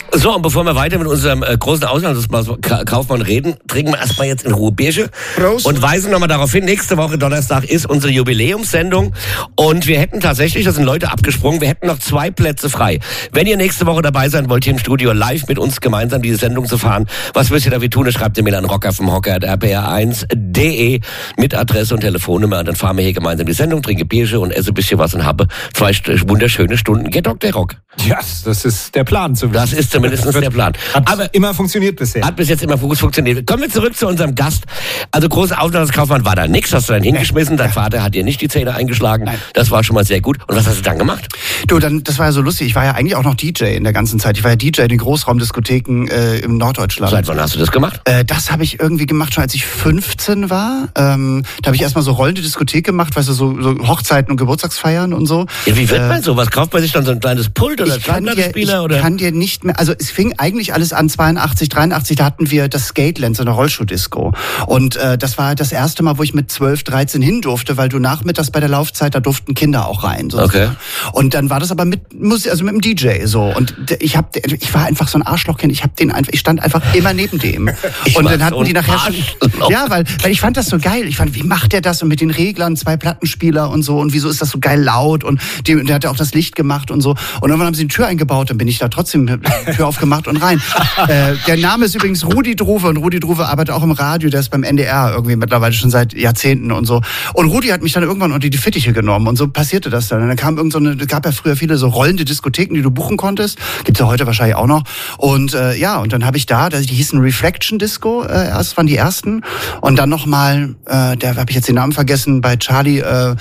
So, und bevor wir weiter mit unserem großen Auslandskaufmann reden, trinken wir erstmal jetzt in Ruhe Bierchen. Prost. Und weisen nochmal darauf hin, nächste Woche Donnerstag ist unsere Jubiläumssendung. Und wir hätten tatsächlich, das sind Leute abgesprungen, wir hätten noch 2 Plätze frei. Wenn ihr nächste Woche dabei sein wollt, hier im Studio live mit uns gemeinsam diese Sendung zu fahren, was müsst ihr dafür tun? Schreibt ihr mir an Rocker vom Hocker@rpr1.de mit Adresse und Telefonnummer. Und dann fahren wir hier gemeinsam die Sendung, trinke Bierchen und esse ein bisschen was und habe 2 wunderschöne Stunden. Get Dr. Rock. Ja, das ist der Plan. Das ist zumindest der Plan. Hat immer funktioniert bisher. Hat bis jetzt immer gut funktioniert. Kommen wir zurück zu unserem Gast. Also großer Auslandskaufmann war da nix, hast du dann hingeschmissen. Dein Vater hat dir nicht die Zähne eingeschlagen. Nein. Das war schon mal sehr gut. Und was hast du dann gemacht? Du, das war ja so lustig. Ich war ja eigentlich auch noch DJ in der ganzen Zeit. Ich war ja DJ in den Großraumdiskotheken im Norddeutschland. Seit wann hast du das gemacht? Das habe ich irgendwie gemacht, schon als ich 15 war. Da habe ich erstmal so rollende Diskothek gemacht, weißt du, so Hochzeiten und Geburtstagsfeiern und so. Ja, wie wird man so? Was kauft man sich dann, so ein kleines Pult oder Schallplattenspieler? Ich kann dir nicht mehr, also es fing eigentlich alles an 82, 83, da hatten wir das Skateland, so eine Rollschuh-Disco. Und das war das erste Mal, wo ich mit 12, 13 hin durfte, weil du nachmittags bei der Laufzeit, da durften Kinder auch rein. So. Okay. Und dann war das aber mit Musik, also mit dem DJ so. Und ich war einfach so ein Arschlochkind. Ich stand einfach immer neben dem. Und dann hatten die nachher schon, ja, weil ich fand das so geil. Ich fand, wie macht der das? Und mit den Reglern, 2 Plattenspieler und so. Und wieso ist das so geil laut? Und der hat ja auch das Licht gemacht und so. Und irgendwann haben sie eine Tür eingebaut. Dann bin ich da trotzdem Tür aufgemacht und rein. Der Name ist übrigens Rudi Druwe. Und Rudi Druwe arbeitet auch im Radio. Der ist beim NDR irgendwie mittlerweile schon seit Jahrzehnten und so. Und Rudi hat mich dann irgendwann unter die Fittiche genommen. Und so passierte das dann. Und dann kam gab ja früher viele so rollende Diskotheken, die du buchen konntest. Gibt's ja heute wahrscheinlich auch noch. Und und dann habe ich die hießen Reflection Disco. Erst waren die ersten. Und dann nochmal, da habe ich jetzt den Namen vergessen, bei Charlie, ich habe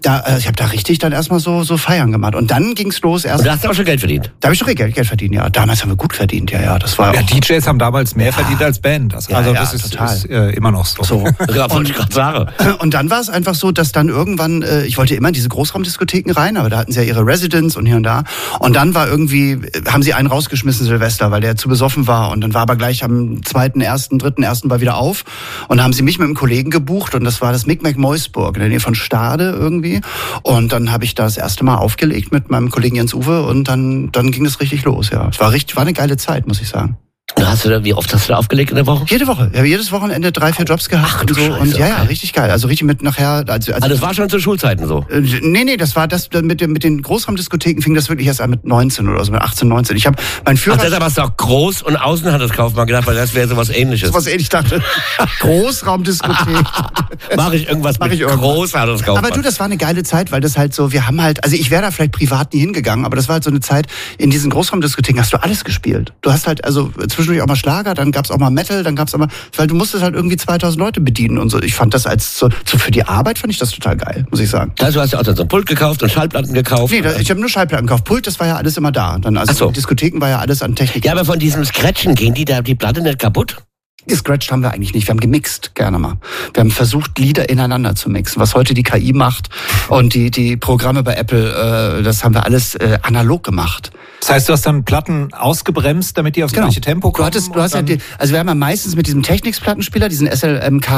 da richtig dann erstmal so feiern gemacht. Und dann ging's los. Und da hast du auch schon Geld verdient? Da habe ich schon Geld verdient, ja. Damals haben wir gut verdient, ja. Das war ja, auch, DJs haben damals mehr verdient als Band. Das ist immer noch so. Ja, wollte ich gerade sagen. Und dann war es einfach so, dass dann irgendwann, ich wollte immer in diese Großraumdiskotheken rein, aber da hatten sie ja ihre Residents und hier und da. Und dann war irgendwie, haben sie einen rausgeschmissen, Silvester, weil der zu besoffen war. Und dann war aber gleich am 2., 3. war wieder auf. Und dann haben sie mich mit einem Kollegen gebucht und das war das Micmac Meusburg in der Nähe von Stade irgendwie. Und dann habe ich da das erste Mal aufgelegt mit meinem Kollegen Jens Uwe und dann ging es richtig los, ja. Es war eine geile Zeit, muss ich sagen. Wie oft hast du da aufgelegt in der Woche? Jede Woche. Ich habe jedes Wochenende 3, 4 Jobs gehabt. Ach, du und so. Scheiße, Und ja, okay. richtig geil. Also richtig mit nachher. Also das war schon zu Schulzeiten so? Nee, das war das mit den Großraumdiskotheken fing das wirklich erst an mit 19 oder so, mit 18, 19. Ich habe mein Führer. Ach, deshalb hast du auch groß und außen hat das Kaufmann gedacht, weil das wäre sowas Ähnliches. Was ähnlich dachte. Großraumdiskothek. Mache ich irgendwas mit groß hat das Kaufmann. Aber du, das war eine geile Zeit, weil das halt so, wir haben halt, also ich wäre da vielleicht privat nie hingegangen, aber das war halt so eine Zeit, in diesen Großraumdiskotheken hast du alles gespielt. Du hast halt also zwischendurch auch mal Schlager, dann gab's auch mal Metal, dann gab's aber, weil du musstest halt irgendwie 2000 Leute bedienen und so. Ich fand das als so für die Arbeit fand ich das total geil, muss ich sagen. Also du hast ja auch dann so ein Pult gekauft und Schallplatten gekauft? Nee, ich habe nur Schallplatten gekauft. Pult, das war ja alles immer da. Dann, also Ach so. Diskotheken war ja alles an Technik. Ja, aber von diesem Scratchen gehen die Platte nicht kaputt? Gescratcht haben wir eigentlich nicht. Wir haben gemixt, gerne mal. Wir haben versucht, Lieder ineinander zu mixen. Was heute die KI macht und die Programme bei Apple, das haben wir alles analog gemacht. Das heißt, du hast dann Platten ausgebremst, damit die aufs gleiche Tempo kommen? Du hast ja also wir haben ja meistens mit diesem Technics-Plattenspieler, diesen SLMK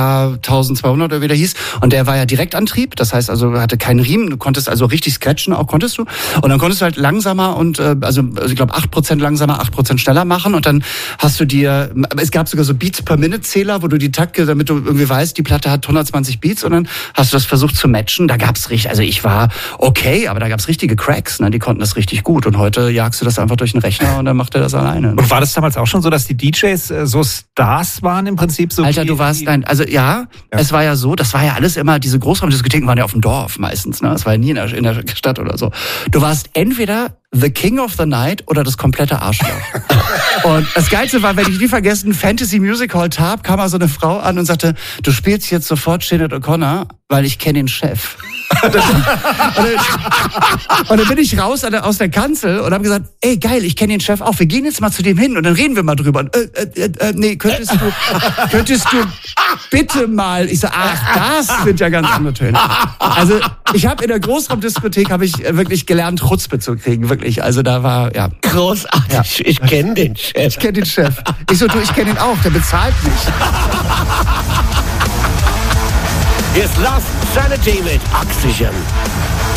1200 oder wie der hieß, und der war ja Direktantrieb, das heißt also, hatte keinen Riemen, du konntest also richtig scratchen, auch konntest du. Und dann konntest du halt langsamer und, also ich glaube 8% langsamer, 8% schneller machen und dann hast du dir, es gab sogar so Beats-per-Minute-Zähler, wo du die Takte, damit du irgendwie weißt, die Platte hat 120 Beats und dann hast du das versucht zu matchen. Da gab's richtig, also ich war okay, aber da gab's richtige Cracks, ne? Die konnten das richtig gut und heute jagst du das einfach durch den Rechner und dann macht er das alleine. Und war das damals auch schon so, dass die DJs so Stars waren im Prinzip? So Alter, du warst es war ja so, das war ja alles immer, diese Großraumdiskotheken waren ja auf dem Dorf meistens, ne? Das war ja nie in der Stadt oder so. Du warst entweder The King of the Night oder das komplette Arschloch. Und das Geilste war, wenn ich nie vergessen, Fantasy Music Hall Tab, kam mal so eine Frau an und sagte, du spielst jetzt sofort Sinead O'Connor, weil ich kenne den Chef. Und dann bin ich raus aus der Kanzel und habe gesagt, ey geil, ich kenne den Chef auch, wir gehen jetzt mal zu dem hin und dann reden wir mal drüber. Und, nee, könntest du bitte mal, ich sag, ach, das sind ja ganz andere Töne. Also ich habe in der Großraumdiskothek wirklich gelernt, Chutzpe zu kriegen, wirklich. Also da war, ja. Großartig, ja. Ich kenne den Chef. Ich kenne den Chef. Ich so, du, ich kenne ihn auch, der bezahlt mich. Hier ist Lost Sanity mit Oxygen.